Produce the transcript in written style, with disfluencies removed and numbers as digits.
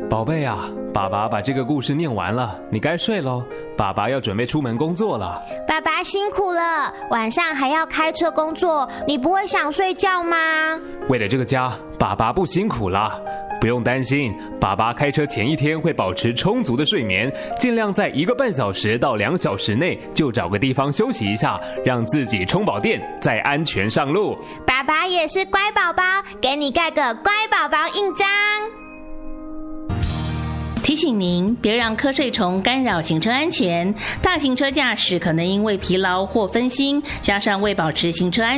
宝贝啊，爸爸把这个故事念完了，你该睡咯，爸爸要准备出门工作了。 爸爸辛苦了，晚上还要开车工作，你不会想睡觉吗？ 为了这个家，爸爸不辛苦啦，不用担心，爸爸开车前一天会保持充足的睡眠，尽量在1个半小时到2小时内就找个地方休息一下，让自己充饱电，再安全上路。 爸爸也是乖宝宝，给你盖个乖宝宝印章。 提醒您，别让瞌睡虫干扰行车安全。大型车驾驶可能因为疲劳或分心，加上为保持行车安全